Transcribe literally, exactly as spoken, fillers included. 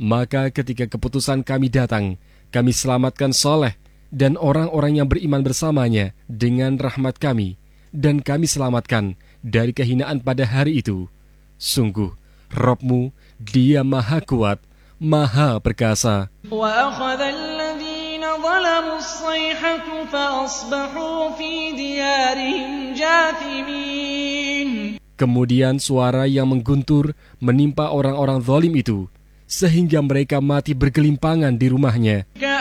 Maka ketika keputusan kami datang, kami selamatkan Saleh dan orang-orang yang beriman bersamanya dengan rahmat kami, dan kami selamatkan dari kehinaan pada hari itu. Sungguh, Rabb-Mu, Dia Maha Kuat, Maha Perkasa. Kemudian suara yang mengguntur menimpa orang-orang zalim itu, sehingga mereka mati bergelimpangan di rumahnya.